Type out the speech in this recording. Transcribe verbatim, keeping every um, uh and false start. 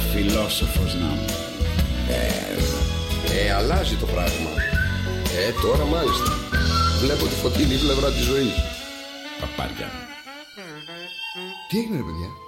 Φιλόσοφος να μου. Ε, ε, αλλάζει το πράγμα. Ε, τώρα μάλιστα. Βλέπω τη φωτεινή πλευρά της ζωής. Παπάρια. Τι έγινε ρε παιδιά?